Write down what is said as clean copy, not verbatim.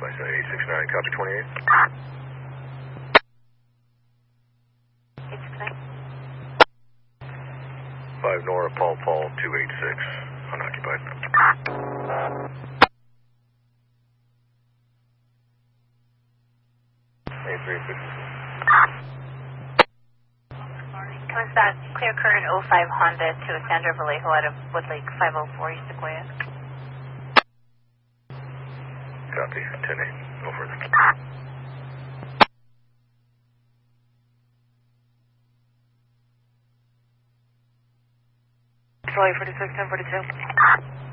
869, copy 28. 869. 5 Nora, Paul, 286, unoccupied. Coming back, clear current 05 Honda to Sandra Vallejo out of Woodlake 504 East Sequoia. Copy, 10-8, no further. Troy 46, 1042.